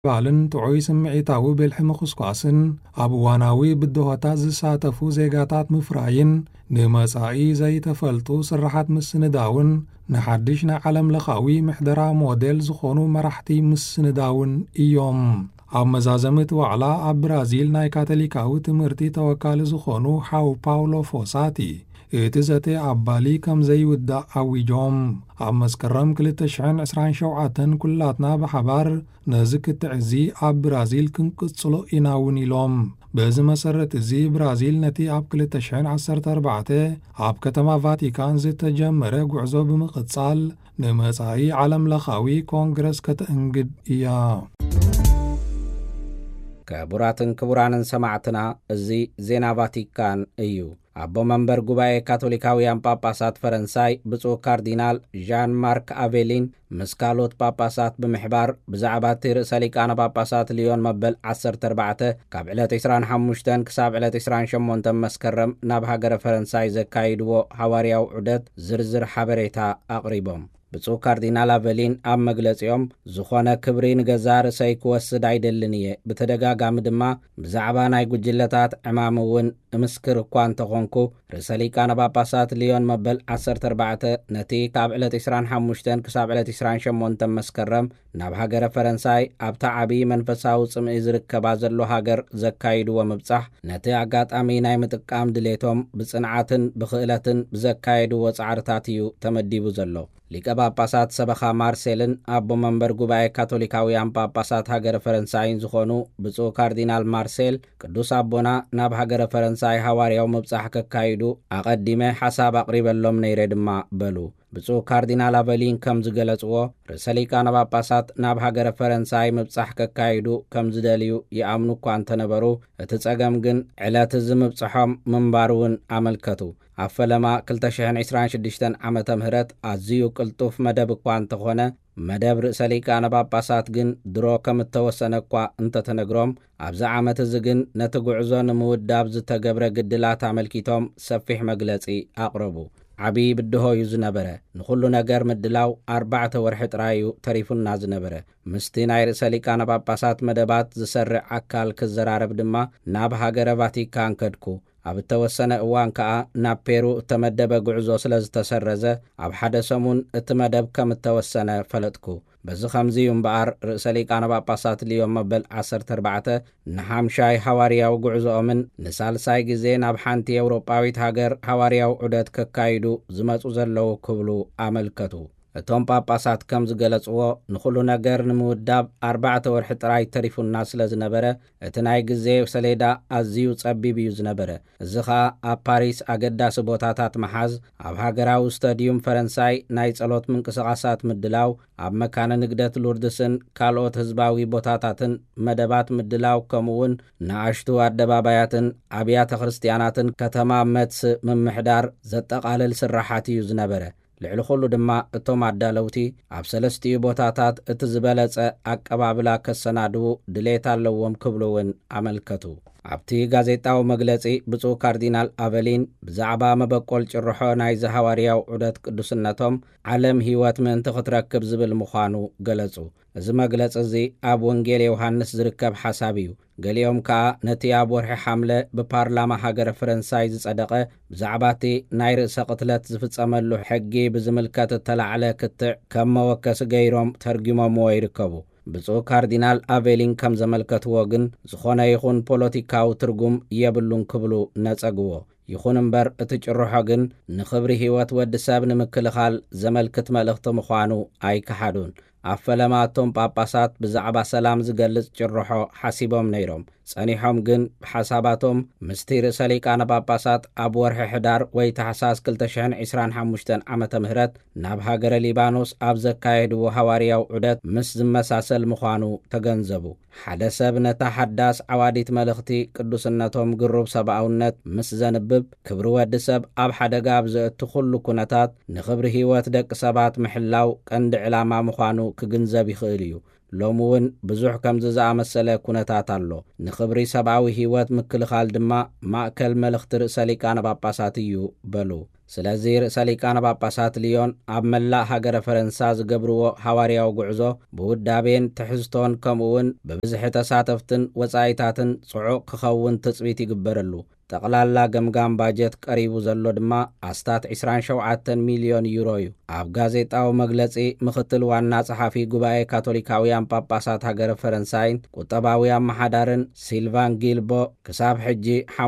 ባልን ጥዑይ ስምዒታዊ ብልሒ ምኹስኳስን ኣብ እዋናዊ ብድሆታት ዝሳተፉ ዜጋታት ምፍራይን ንመጻኢ ዘይተፈልጡ ስራሓት ምስንዳውን ንሓድሽ ናይ ዓለም ለኻዊ ምሕደራ ሞዴል ዝኾኑ መራሕቲ ምስንዳውን እዮም። ኣብ መዛዘምት ዋዕላ ኣብ ብራዚል ናይ ካቶሊካዊ ትምህርቲ ተወካሊ ዝኾኑ ሓው ፓውሎ ፎሳቲ እቲ ዘተ ኣባሊ ከም ዘይውዳእ ኣዊጆም ኣብ መስከረም 2027 ኩላትና ብሓባር ነዚ ክትዕዚ ኣብ ብራዚል ክንቅጽሎ ኢናውን ኢሎም። በዚ መሰረት እዚ ብራዚል ነቲ ኣብ 2014 ኣብ ከተማ ቫቲካን ዝተጀመረ ጉዕዞ ብምቕጻል ንመጻኢ ዓለም ለኻዊ ኮንግረስ ከተእንግድ እያ። ክቡራትን ክቡራንን ሰማዕትና እዚ ዜና ቫቲካን እዩ። ኣቦ መንበር ጉባኤ ካቶሊካውያን ጳጳሳት ፈረንሳይ ብፁዕ ካርዲናል ዣን ማርክ ኣቬሊን ምስ ካልኦት ጳጳሳት ብምሕባር ብዛዕባ እቲ ርእሰ ሊቃነ ጳጳሳት ሊዮን መበል 14 ካብ ዕለት 25 ክሳብ ዕለት 28 መስከረም ናብ ሃገረ ፈረንሳይ ዘካይድዎ ሓዋርያዊ ዑደት ዝርዝር ሓበሬታ ኣቕሪቦም። ብፁዕ ካርዲናል ኣቬሊን ኣብ መግለጺኦም ዝኾነ ክብሪ ንገዛ ርእሰይ ክወስድ ኣይደልን እየ፣ ብተደጋጋሚ ድማ ብዛዕባ ናይ ጉጅለታት ዕማም እውን እምስክር እኳ እንተኾንኩ ርእሰ ሊቃነ ጳጳሳት ሊዮን መበል 14 ነቲ ካብ ዕለት 25 ክሳብ ዕለት 28 መስከረም ናብ ሃገረ ፈረንሳይ ኣብታ ዓብዪ መንፈሳዊ ጽምኢ ዝርከባ ዘሎ ሃገር ዘካይድዎ ምብጻሕ ነቲ ኣጋጣሚ ናይ ምጥቃም ድሌቶም ብጽንዓትን ብኽእለትን ብዘካየድዎ ጻዕርታት እዩ ተመዲቡ ዘሎ። ሊቀ ጳጳሳት ሰበኻ ማርሴልን ኣቦ መንበር ጉባኤ ካቶሊካውያን ጳጳሳት ሃገረ ፈረንሳይን ዝኾኑ ብፁዕ ካርዲናል ማርሴል ቅዱስ ኣቦና ናብ ሃገረ ፈረንሳይ ሓዋርያዊ ምብጻሕ ከካይዱ ኣቐዲመ ሓሳብ ኣቕሪበሎም ነይረ ድማ በሉ። ብፁዕ ካርዲናል ኣቬሊን ከም ዝገለጽዎ ርእሰ ሊቃነ ጳጳሳት ናብ ሃገረ ፈረንሳይ ምብጻሕ ከካይዱ ከም ዝደልዩ ይኣምኑ እኳ እንተነበሩ እቲ ጸገም ግን ዕለት ዝምብጽሖም ምንባር እውን ኣመልከቱ። ኣብ ፈለማ 2026 ዓመተ ምህረት ኣዝዩ ቅልጡፍ መደብ እኳ እንተኾነ መደብ ርእሰ ሊቃነ ጳጳሳት ግን ድሮ ከም እተወሰነ እኳ እንተተነግሮም ኣብዚ ዓመት እዚ ግን ነቲ ጉዕዞ ንምውዳብ ዝተገብረ ግድላት ኣመልኪቶም ሰፊሕ መግለጺ ኣቕረቡ። ዓብዪ ብድሆ እዩ ዝነበረ። ንኹሉ ነገር ምድላው 4 ወርሒ ጥራዩ ተሪፉና ዝነበረ። ምስቲ ናይ ርእሰ ሊቃነ ጳጳሳት መደባት ዝሰርዕ ኣካል ክዘራረብ ድማ ናብ ሃገረ ቫቲካን ከድኩ። ኣብ እተወሰነ እዋን ከዓ ናብ ፔሩ እተመደበ ጉዕዞ ስለ ዝተሰረዘ ኣብ ሓደ ሰሙን እቲ መደብ ከም እተወሰነ ፈለጥኩ። በዚ ከምዚ እምበኣር ርእሰ ሊቃነ ጳጳሳት ሊዮን መበል 14 ንሓምሻይ ሓዋርያዊ ጉዕዞኦምን ንሳልሳይ ግዜ ናብ ሓንቲ ኤውሮጳዊት ሃገር ሓዋርያዊ ዑደት ከካይዱ ዝመፁ ዘለዉ ክብሉ ኣመልከቱ። እቶም ጳጳሳት ከም ዝገለጽዎ ንኹሉ ነገር ንምውዳብ 4 ወርሒ ጥራይ ተሪፉና ስለ ዝነበረ እቲ ናይ ግዜ ሰሌዳ ኣዝዩ ጸቢብ እዩ ዝነበረ። እዚ ኸኣ ኣብ ፓሪስ ኣገዳሲ ቦታታት መሓዝ፣ ኣብ ሃገራዊ ስታዲዩም ፈረንሳይ ናይ ጸሎት ምንቅስቓሳት ምድላው፣ ኣብ መካነ ንግደት ሉርድስን ካልኦት ህዝባዊ ቦታታትን መደባት ምድላው፣ ከምኡውን ንኣሽቱ ኣደባባያትን ኣብያተ ክርስቲያናትን ከተማ መትስ ምምሕዳር ዘጠቓልል ስራሓት እዩ ዝነበረ። ልዕሊ ኩሉ ድማ እቶም ኣዳለውቲ ኣብ ሰለስቲኡ ቦታታት እቲ ዝበለጸ ኣቀባብላ ከሰናድው ድሌት ኣለዎም ክብሉ እውን ኣመልከቱ። ኣብቲ ጋዜጣዊ መግለጺ ብፁዕ ካርዲናል ኣቬሊን ብዛዕባ መበቆል ጭርሖ ናይ ዝሓዋርያዊ ዑደት ቅዱስነቶም ዓለም ህይወት ምእንቲ ክትረክብ ዝብል ምዃኑ ገለጹ። እዚ መግለጺ እዚ ኣብ ወንጌል ዮሃንስ ዝርከብ ሓሳብ እዩ። ገሊኦም ከዓ ነቲ ኣብ ወርሒ ሓምለ ብፓርላማ ሃገረ ፈረንሳይ ዝጸደቐ ብዛዕባ እቲ ናይ ርእሰ ቅትለት ዝፍጸመሉ ሕጊ ብዝምልከት እተላዕለ ክትዕ ከም መወከሲ ገይሮም ተርጊሞምዎ ይርከቡ። ብፁዕ ካርዲናል ኣቬሊን ከም ዘመልከትዎ ግን ዝኾነ ይኹን ፖለቲካዊ ትርጉም የብሉን ክብሉ ነጸግዎ። ይኹን እምበር እቲ ጭርሖ ግን ንኽብሪ ህይወት ወዲ ሰብ ንምክልኻል ዘመልክት መልእኽቲ ምዃኑ ኣይከሓዱን። ኣብ ፈለማ እቶም ጳጳሳት ብዛዕባ ሰላም ዝገልጽ ጭርሖ ሓሲቦም ነይሮም። ጸኒሖም ግን ብሓሳባቶም ምስቲ ርእሰ ሊቃነ ጳጳሳት ኣብ ወርሒ ሕዳር ወይ ታሕሳስ 2025 ዓመተ ምህረት ናብ ሃገረ ሊባኖስ ኣብ ዘካየድዎ ሓዋርያዊ ዑደት ምስ ዝመሳሰል ምዃኑ ተገንዘቡ። ሓደ ሰብ ነታ ሓዳስ ዓዋዲት መልእኽቲ ቅዱስነቶም ግሩብ ሰብኣውነት ምስ ዘንብብ ክብሪ ወዲ ሰብ ኣብ ሓደጋ ኣብ ዘእቱ ኩሉ ኩነታት ንኽብሪ ህይወት ደቂ ሰባት ምሕላው ቀንዲ ዕላማ ምዃኑ ክግንዘብ ይኽእል እዩ። ሎሚ እውን ብዙሕ ከምዚ ዝኣመሰለ ኩነታት ኣሎ። ንኽብሪ ሰብኣዊ ህይወት ምክልኻል ድማ ማእከል መልእኽቲ ርእሰ ሊቃነ ጳጳሳት እዩ በሉ። ስለዚ ርእሰ ሊቃነ ጳጳሳት ሊዮን ኣብ መላእ ሃገረ ፈረንሳ ዝገብርዎ ሓዋርያዊ ጉዕዞ ብውዳቤን ትሕዝቶን ከምኡውን ብብዝሒ ተሳተፍትን ወጻኢታትን ጽዑቕ ክኸውን ትጽቢት ይግበረሉ። ጠቕላላ ገምጋም ባጀት ቀሪቡ ዘሎ ድማ ኣስታት 27 ሚልዮን ዩሮ እዩ። ኣብ ጋዜጣዊ መግለጺ ምኽትል ዋና ጸሓፊ ጉባኤ ካቶሊካውያን ጳጳሳት ሃገረ ፈረንሳይን ቁጠባዊ ኣመሓዳርን ሲልቫን ጊልቦ ክሳብ ሕጂ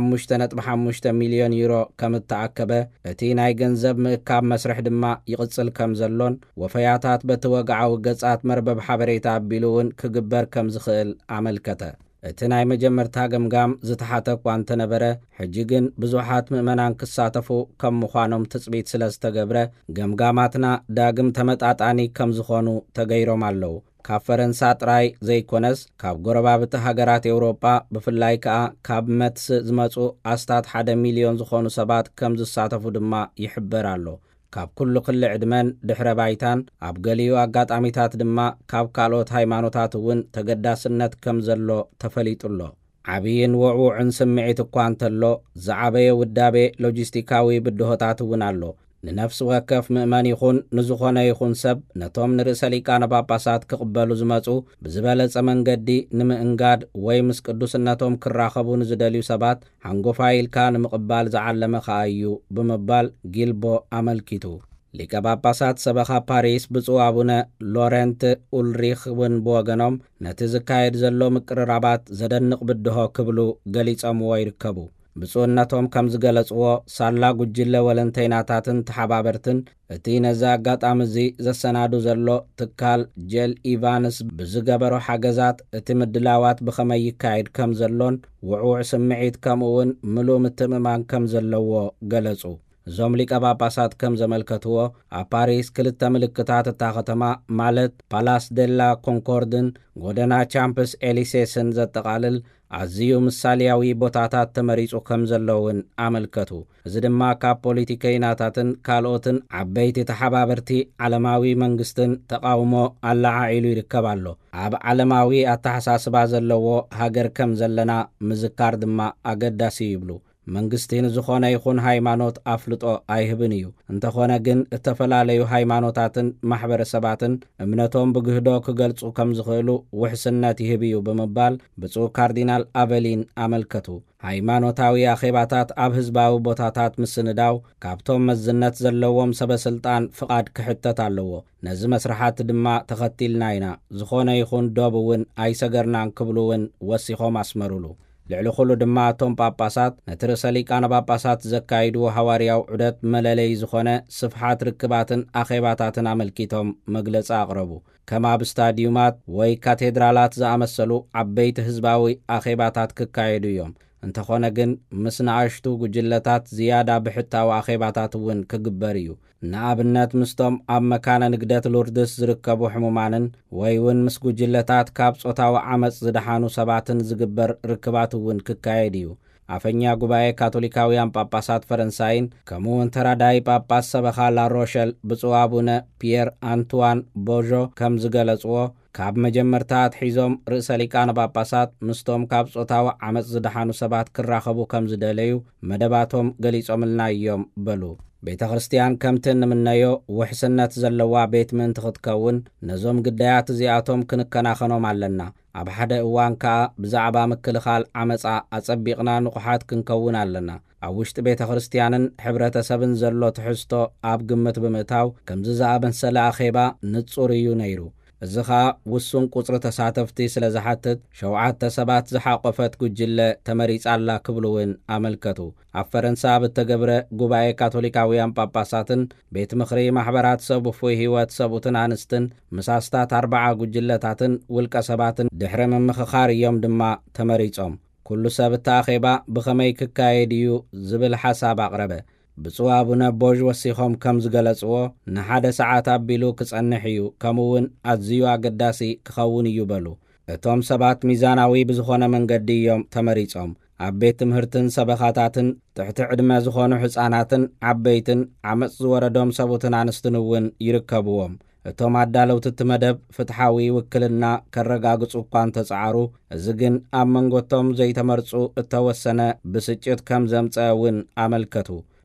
5.5 ሚልዮን ዩሮ ከም እተኣከበ እቲ ናይ ገንዘብ ምእካብ መስርሕ ድማ ይቕጽል ከም ዘሎን ወፈያታት በቲ ወግዓዊ ገጻት መርበብ ሓበሬታ ኣቢሉ እውን ክግበር ከም ዝኽእል ኣመልከተ። እቲ ናይ መጀመርታ ገምጋም ዝተሓተ እኳ እንተነበረ ሕጂ ግን ብዙሓት ምእመናን ክሳተፉ ከም ምዃኖም ትጽቢት ስለ ዝተገብረ ገምጋማትና ዳግም ተመጣጣኒ ከም ዝኾኑ ተገይሮም ኣለዉ። ካብ ፈረንሳ ጥራይ ዘይኮነስ ካብ ጎረባብቲ ሃገራት ኤውሮጳ ብፍላይ ከዓ ካብ መትስ ዝመጹ ኣስታት 1 ሚልዮን ዝኾኑ ሰባት ከም ዝሳተፉ ድማ ይሕበር ኣሎ። ካብ ኩሉ ክልዕ ዕድመን ድሕረ ባይታን ኣብ ገሊኡ ኣጋጣሚታት ድማ ካብ ካልኦት ሃይማኖታት እውን ተገዳስነት ከም ዘሎ ተፈሊጡሎ። ዓብይን ውዕውዕን ስምዒት እኳ እንተሎ ዝዓበየ ውዳቤ ሎጂስቲካዊ ብድሆታት እውን ኣሎ። ንነፍሲ ወከፍ ምእመን ይኹን ንዝኾነ ይኹን ሰብ ነቶም ንርእሰ ሊቃነ ጳጳሳት ክቕበሉ ዝመጹ ብዝበለጸ መንገዲ ንምእንጋድ ወይ ምስ ቅዱስነቶም ክራኸቡ ንዝደልዩ ሰባት ሓንጎፋ ኢልካ ንምቕባል ዝዓለመ ኸዓ እዩ ብምባል ጊልቦ ኣመልኪቱ። ሊቀ ጳጳሳት ሰበኻ ፓሪስ ብፁዕ አቡነ ሎረንት ኡልሪኽ እውን ብወገኖም ነቲ ዝካየድ ዘሎ ምቅርራባት ዘደንቕ ብድሆ ክብሉ ገሊጾምዎ ይርከቡ። ብፁዕነቶም ከም ዝገለጽዎ ሳላ ጉጅለ ወለንተይናታትን ተሓባበርትን እቲ ነዚ ኣጋጣሚ እዚ ዘሰናዱ ዘሎ ትካል ጀል ኢቫንስ ብዝገበሮ ሓገዛት እቲ ምድላዋት ብኸመይ ይካየድ ከም ዘሎን ውዕውዕ ስምዒት ከምኡውን ምሉእ ምትምማን ከም ዘለዎ ገለጹ። እዞም ሊቀ ጳጳሳት ከም ዘመልከትዎ ኣብ ፓሪስ 2 ምልክታት እታ ከተማ ማለት ፓላስ ደላ ኮንኮርድን ጎደና ቻምፕስ ኤሊሴስን ዘጠቓልል ኣዝዩ ምሳሌያዊ ቦታታት ተመሪጹ ከም ዘለውን ኣመልከቱ። እዚ ድማ ካብ ፖለቲከኛታትን ካልኦትን ዓበይቲ ተሓባበርቲ ዓለማዊ መንግስትን ተቃውሞ ኣላዓዒሉ ይርከብ ኣሎ። ኣብ ዓለማዊ ኣተሓሳስባ ዘለዎ ሃገር ከም ዘለና ምዝካር ድማ ኣገዳሲ ይብሉ። መንግስቲ ንዝኾነ ይኹን ሃይማኖት ኣፍልጦ ኣይህብን እዩ። እንተኾነ ግን እተፈላለዩ ሃይማኖታትን ማሕበረሰባትን እምነቶም ብግህዶ ክገልጹ ከም ዝኽእሉ ውሕስነት ይህብ እዩ ብምባል ብፁዕ ካርዲናል ኣቨሊን ኣመልከቱ። ሃይማኖታዊ ኣኼባታት ኣብ ህዝባዊ ቦታታት ምስንዳው ካብቶም መዝነት ዘለዎም ሰበስልጣን ፍቓድ ክሕተት ኣለዎ። ነዚ መስራሓት ድማ ተኸቲልና ኢና ዝኾነ ይኹን ዶብ እውን ኣይሰገርናን ክብሉ እውን ወሲኾም ኣስመሩሉ። ልዕሊ ኩሉ ድማ እቶም ጳጳሳት ነቲ ርእሰ ሊቃነ ጳጳሳት ዘካይድዎ ሓዋርያዊ ዑደት መለለይ ዝኾነ ስፍሓት ርክባትን ኣኼባታትን ኣመልኪቶም መግለፂ ኣቕረቡ። ከም ኣብ ስታዲዩማት ወይ ካቴድራላት ዝኣመሰሉ ዓበይቲ ህዝባዊ ኣኼባታት ክካየዱ እዮም። እንተኾነ ግን ምስ ንኣሽቱ ጉጅለታት ዝያዳ ብሕታዊ ኣኼባታት እውን ክግበር እዩ። ንኣብነት ምስቶም ኣብ መካነ ንግደት ሉርድስ ዝርከቡ ሕሙማንን ወይ እውን ምስ ጉጅለታት ካብ ጾታዊ ዓመፅ ዝደሓኑ ሰባትን ዝግበር ርክባት እውን ክካየድ እዩ። ኣፈኛ ጉባኤ ካቶሊካውያን ጳጳሳት ፈረንሳይን ከምኡውን ተራዳይ ጳጳስ ሰበኻ ላሮሸል ብፁዕ አቡነ ፒየር አንቱዋን ቦዦ ከም ዝገለጽዎ ካብ መጀመርታት ሒዞም ርእሰ ሊቃነ ጳጳሳት ምስቶም ካብ ጾታዊ ዓመፅ ዝደሓኑ ሰባት ክራኸቡ ከም ዝደለዩ መደባቶም ገሊጾምልና እዮም በሉ። ቤተ ክርስቲያን ከምቲ ንምነዮ ውሕስነት ዘለዋ ቤት ምእንቲ ክትከውን ነዞም ግዳያት እዚኣቶም ክንከናኸኖም ኣለና። ኣብ ሓደ እዋን ከዓ ብዛዕባ ምክልኻል ዓመፃ ኣጸቢቕና ንቑሓት ክንከውን ኣለና። ኣብ ውሽጢ ቤተ ክርስቲያንን ሕብረተሰብን ዘሎ ትሕዝቶ ኣብ ግምት ብምእታው ከምዚ ዝኣመሰለ ኣኼባ ንጹር እዩ ነይሩ። እዚ ኸኣ ውሱን ቁፅሪ ተሳተፍቲ ስለ ዝሓትት 7 ሰባት ዝሓቆፈት ጉጅለ ተመሪጻላ ክብሉ እውን ኣመልከቱ። ኣብ ፈረንሳ ብተገብረ ጉባኤ ካቶሊካውያን ጳጳሳትን ቤት ምኽሪ ማሕበራት ሰብ እፎይ ህይወት ሰብኡትን ኣንስትን ምሳስታት 40 ጉጅለታትን ውልቀ ሰባትን ድሕሪ ምምኽኻር እዮም ድማ ተመሪጾም። ኩሉ ሰብ እቲ ኣኼባ ብኸመይ ክካየድ እዩ ዝብል ሓሳብ ኣቕረበ። ብፁዕ አቡነ ቦዥ ወሲኾም ከም ዝገለጽዎ ንሓደ ሰዓት ኣቢሉ ክጸንሕ እዩ፣ ከምኡውን ኣዝዩ ኣገዳሲ ክኸውን እዩ በሉ። እቶም ሰባት ሚዛናዊ ብዝኾነ መንገዲ እዮም ተመሪጾም። ኣብ ቤት ትምህርትን ሰበኻታትን ትሕቲ ዕድመ ዝኾኑ ሕፃናትን ዓበይትን ዓመፅ ዝወረዶም ሰቡትን ኣንስትን እውን ይርከብዎም። እቶም ኣዳለውቲ እቲ መደብ ፍትሓዊ ውክልና ከረጋግጹ እኳ እንተፀዓሩ እዚ ግን ኣብ መንጎቶም ዘይተመርፁ እተወሰነ ብስጭት ከም ዘምፀ እውን ኣመልከቱ።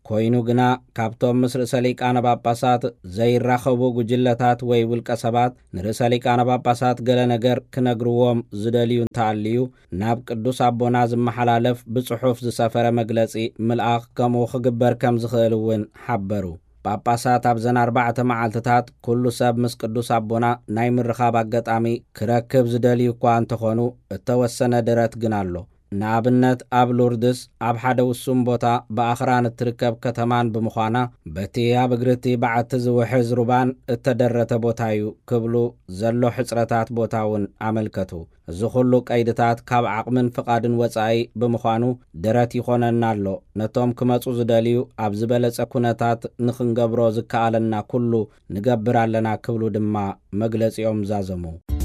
ኮይኑ ግና ካብቶም ምስ ርእሰ ሊቃነ ጳጳሳት ዘይራኸቡ ጉጅለታት ወይ ውልቀ ሰባት ንርእሰ ሊቃነ ጳጳሳት ገለ ነገር ክነግርዎም ዝደልዩ እንተሃልዩ ናብ ቅዱስ አቦና ዝመሓላለፍ ብጽሑፍ ዝሰፈረ መግለጺ ምልኣኽ ከምኡ ክግበር ከም ዝኽእል እውን ሓበሩ። ጳጳሳት ኣብ ዘን 4 መዓልትታት ኩሉ ሰብ ምስ ቅዱስ አቦና ናይ ምርኻብ አጋጣሚ ክረክብ ዝደልዩ እኳ እንተኾኑ እተወሰነ ድረት ግን ኣሎ። ንኣብነት ኣብ ሎርድስ ኣብ ሓደ ውሱም ቦታ ብኣኽራን እትርከብ ከተማን ብምዃና በቲ ኣብ እግርቲ በዓቲ ዝውሕዝ ሩባን እተደረተ ቦታ እዩ ክብሉ ዘሎ ሕፅረታት ቦታ እውን ኣመልከቱ። እዚ ኩሉ ቀይድታት ካብ ዓቕምን ፍቓድን ወፃኢ ብምዃኑ ድረት ይኾነና ኣሎ። ነቶም ክመፁ ዝደልዩ ኣብ ዝበለጸ ኩነታት ንኽንገብሮ ዝከኣለና ኩሉ ንገብር ኣለና ክብሉ ድማ መግለጺኦም ዛዘሙ።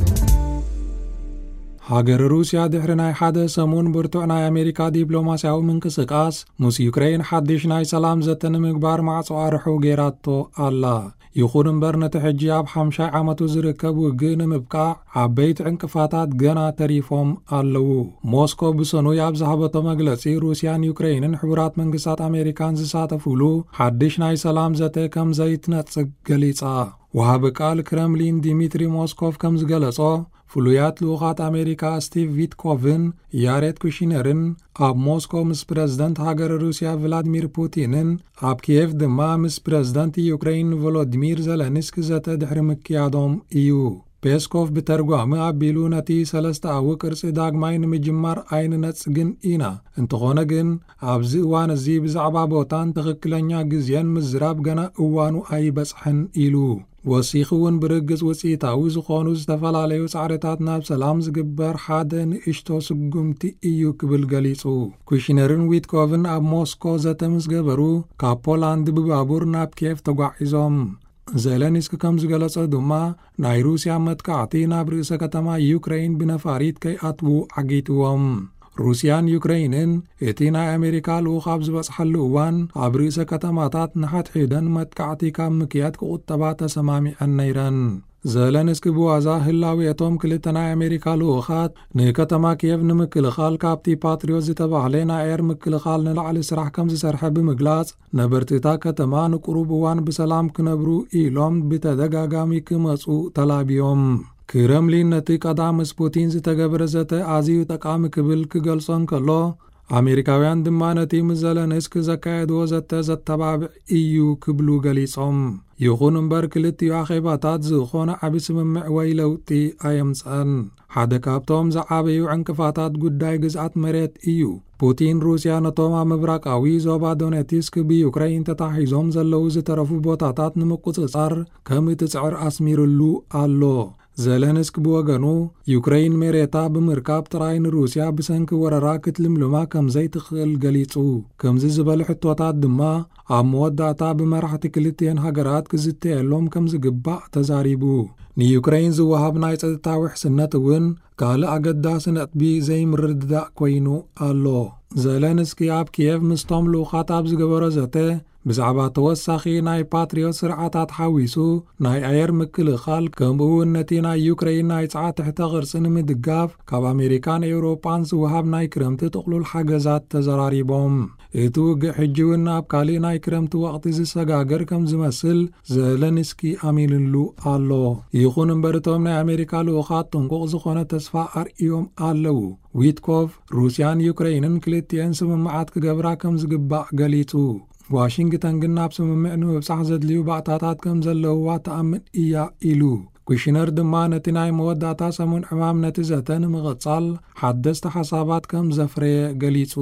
ሃገር ሩስያ ድሕሪ ናይ ሓደ ሰሙን ብርቱዕ ናይ ኣሜሪካ ዲፕሎማስያዊ ምንቅስቃስ ምስ ዩክሬን ሓድሽ ናይ ሰላም ዘተ ንምግባር ማዕጾ ኣርሑ ገይራቶ ኣላ። ይኹን እምበር ነቲ ሕጂ ኣብ 50 ዓመቱ ዝርከብ ውግእ ንምብቃዕ ዓበይቲ ዕንቅፋታት ገና ተሪፎም ኣለዉ። ሞስኮ ብሰኑይ ኣብ ዝሃበቶ መግለጺ ሩስያን ዩክሬንን ሕቡራት መንግስታት ኣሜሪካን ዝሳተፍሉ ሓድሽ ናይ ሰላም ዘተ ከም ዘይትነጽግ ገሊጻ። ወሃቢ ቃል ክረምሊን ዲሚትሪ ሞስኮቭ ከም ዝገለጾ ፍሉያት ልኡኻት ኣሜሪካ ስቲቭ ዊትኮቭን ያሬት ኩሽነርን ኣብ ሞስኮ ምስ ፕረዝደንት ሃገር ሩስያ ቭላድሚር ፑቲንን ኣብ ኪየቭ ድማ ምስ ፕረዝደንት ዩክሬን ቮሎዲሚር ዘለንስኪ ዘተ ድሕሪ ምክያዶም እዩ። ፔስኮቭ ብተርጓሚ ኣቢሉ ነቲ 3 ኣዊ ቅርጺ ዳግማይ ንምጅማር ኣይንነጽግን ኢና፣ እንተኾነ ግን ኣብዚ እዋን እዚ ብዛዕባ ቦታን ትኽክለኛ ግዜን ምዝራብ ገና እዋኑ ኣይበጽሕን ኢሉ። ወሲኹ እውን ብርግጽ ውፅኢታዊ ዝኾኑ ዝተፈላለዩ ጻዕርታት ናብ ሰላም ዝግበር ሓደ ንእሽቶ ስጉምቲ እዩ ክብል ገሊጹ። ኩሽነርን ዊትኮቭን ኣብ ሞስኮ ዘተ ምስ ገበሩ ካብ ፖላንድ ብባቡር ናብ ኪየቭ ተጓዒዞም። ዘለንስኪ ከም ዝገለጸ ድማ ናይ ሩስያ መጥቃዕቲ ናብ ርእሰ ከተማ ዩክሬን ብነፋሪት ከይኣትዉ ዓጊትዎም። ሩስያን ዩክሬንን እቲ ናይ ኣሜሪካ ልኡኽ ኣብ ዝበጽሐሉ እዋን ኣብ ርእሰ ከተማታት ንሓድሒደን መጥቃዕቲ ካብ ምክያድ ክቁጠባ ተሰማሚዐን ነይረን። ዘለንስኪ ብዋዛ ህላዊቶም ክልተ ናይ ኣሜሪካ ልኡኻት ንከተማ ኪየቭ ንምክልኻል ካብቲ ፓትሪዮት ዝተባህለ ናይ ኣየር ምክልኻል ንላዕሊ ስራሕ ከም ዝሰርሐ ብምግላጽ ነበርቲታ ከተማ ንቁሩብ እዋን ብሰላም ክነብሩ ኢሎም ብተደጋጋሚ ክመጹ ተላቢዮም። ክረምሊን ነቲ ቀዳምስ ፑቲን ዝተገበረ ዘተ ኣዝዩ ጠቃሚ ክብል ክገልጾን ከሎ ኣሜሪካውያን ድማ ነቲ ምስ ዘለንስኪ ዘካየድዎ ዘተ ዘተባብዕ እዩ ክብሉ ገሊጾም። ይኹን እምበር ክልቲኡ ኣኼባታት ዝኾነ ዓቢ ስምምዕ ወይ ለውጢ ኣየምጽአን። ሓደ ካብቶም ዝዓበዩ ዕንቅፋታት ጉዳይ ግዝኣት መሬት እዩ። ፑቲን ሩስያ ነቶም ኣብ ምብራቃዊ ዞባ ዶኔትስክ ብዩክሬን ተታሒዞም ዘለዉ ዝተረፉ ቦታታት ንምቁጽጻር ከም እትጽዕር ኣስሚሩሉ ኣሎ። ዘለንስኪ ብወገኑ ዩክሬን መሬታ ብምርካብ ጥራይ ንሩስያ ብሰንኪ ወረራ ክትልምልማ ከም ዘይትኽእል ገሊጹ። ከምዚ ዝበሉ ሕቶታት ድማ ኣብ መወዳእታ ብመራሕቲ ክልቲአን ሃገራት ክዝተየሎም ከም ዝግባእ ተዛሪቡ። ንዩክሬን ዝወሃብ ናይ ጸጥታ ውሕስነት እውን ካልእ ኣገዳሲ ነጥቢ ዘይምርድዳእ ኮይኑ ኣሎ። ዘለንስኪ ኣብ ኪየቭ ምስቶም ልኡኻት ኣብ ዝገበሮ ዘተ ብዛዕባ ተወሳኺ ናይ ፓትሪዮት ስርዓታት ሓዊሱ ናይ ኣየር ምክልኻል ከምኡውን ነቲ ናይ ዩክሬን ናይ ጸዓትሕተ ቅርጺ ንምድጋፍ ካብ ኣሜሪካን ኤውሮፓን ዝውሃብ ናይ ክረምቲ ጥቕሉል ሓገዛት ተዘራሪቦም። እቲ ውግእ ሕጂ እውን ኣብ ካሊእ ናይ ክረምቲ ወቕቲ ዝሰጋገር ከም ዝመስል ዘለንስኪ ኣሚንሉ ኣሎ። ይኹን እምበር እቶም ናይ ኣሜሪካ ልኡኻት ጥንቁቕ ዝኾነ ተስፋ ኣርእዮም ኣለዉ። ዊትኮቭ ሩስያን ዩክሬንን ክልቲአን ስምምዓት ክገብራ ከም ዝግባእ ገሊጹ። ዋሽንግተን ግን ናብ ስምምዕ ንምብጻሕ ዘድልዩ ባእታታት ከም ዘለውዋ ተኣምን እያ ኢሉ። ኩሽነር ድማ ነቲ ናይ መወዳእታ ሰሙን ዕማም ነቲ ዘተ ንምቕጻል ሓደስቲ ሓሳባት ከም ዘፍረየ ገሊጹ።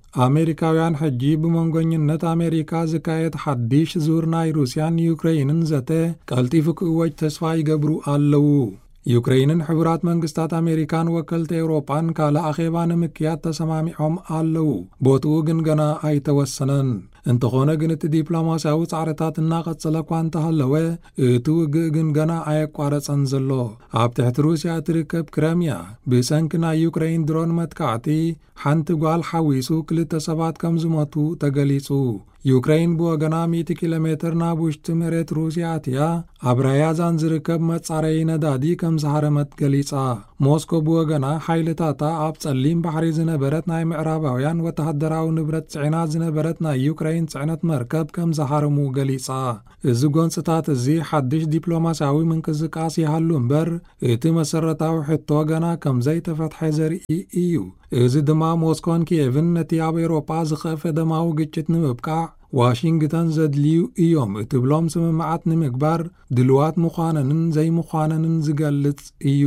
ኣሜሪካውያን ሕጂ ብመንጎኝነት ኣሜሪካ ዝካየድ ሓድሽ ዙር ናይ ሩስያን ዩክሬንን ዘተ ቀልጢፉ ክእወጅ ተስፋ ይገብሩ ኣለዉ። ዩክሬንን ሕቡራት መንግስታት ኣሜሪካን ወከልቲ ኤውሮፓን ካልእ ኣኼባ ንምክያድ ተሰማሚዖም ኣለዉ። ቦትኡ ግን ገና ኣይተወሰነን። እንተኾነ ግን እቲ ዲፕሎማስያዊ ጻዕርታት እናቐጸለ እኳ እንተሃለወ እቲ ውግእ ግን ገና ኣየቋረጸን ዘሎ። ኣብ ትሕቲ ሩስያ እትርከብ ክረምያ ብሰንኪ ናይ ዩክሬን ድሮን መጥቃዕቲ ሓንቲ ጓል ሓዊሱ 2 ሰባት ከም ዝሞቱ ተገሊጹ። ዩክሬን ብወገና 100 ኪሎ ሜትር ናብ ውሽጢ መሬት ሩስያ እትያ ኣብ ራያዛን ዝርከብ መጻረዪ ነዳዲ ከም ዝሃረመት ገሊጻ። ሞስኮ ብወገና ሓይልታታ ኣብ ጸሊም ባሕሪ ዝነበረት ናይ ምዕራባውያን ወተሃደራዊ ንብረት ጽዕና ዝነበረት ናይ ዩክራይን ጽዕነት መርከብ ከም ዝሃርሙ ገሊጻ። እዚ ጎንጽታት እዚ ሓድሽ ዲፕሎማስያዊ ምንቅስቃስ ይሃሉ እምበር እቲ መሰረታዊ ሕቶ ገና ከም ዘይተፈትሐ ዘርኢ እዩ። እዚ ድማ ሞስኮን ኪየቭን ነቲ ኣብ ኤውሮጳ ዝኸፈ ደማዊ ግጭት ንምብቃዕ ዋሽንግተን ዘድልዩ እዮም እትብሎም ስምምዓት ንምግባር ድልዋት ምዃነንን ዘይምዃነንን ዝገልጽ እዩ።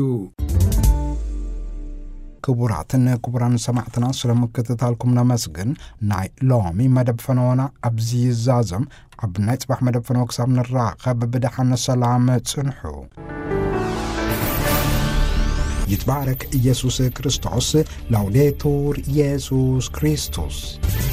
ክቡራትን ክቡራን ሰማዕትና ስለምክትታልኩም ነመስግን። ናይ ሎሚ መደብ ፈነወና ኣብዚ ይዛዘም ኣብ ናይ ጽባሕ መደብ ፈነወ ክሳብ ንራኸብ ብድሓን ሰላም ጽንሑ። ይትባረክ ኢየሱስ ክርስቶስ። ላውዴቱር ኢየሱስ ክርስቶስ